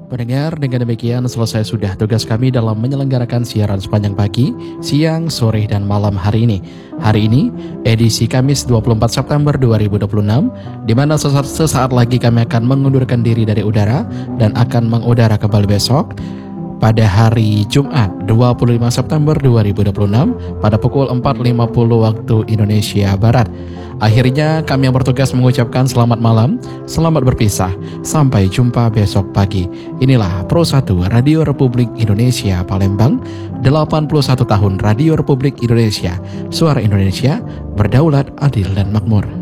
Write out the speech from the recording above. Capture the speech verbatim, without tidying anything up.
Pendengar, dengan demikian selesai sudah tugas kami dalam menyelenggarakan siaran sepanjang pagi, siang, sore, dan malam hari ini. Hari ini, edisi Kamis dua puluh empat September dua ribu dua puluh enam, di mana sesaat, sesaat lagi kami akan mengundurkan diri dari udara dan akan mengudara kembali besok pada hari Jumat dua puluh lima September dua ribu dua puluh enam pada pukul empat lima puluh waktu Indonesia Barat. Akhirnya kami yang bertugas mengucapkan selamat malam, selamat berpisah, sampai jumpa besok pagi. Inilah Pro satu Radio Republik Indonesia Palembang, delapan puluh satu tahun Radio Republik Indonesia, suara Indonesia, berdaulat, adil dan makmur.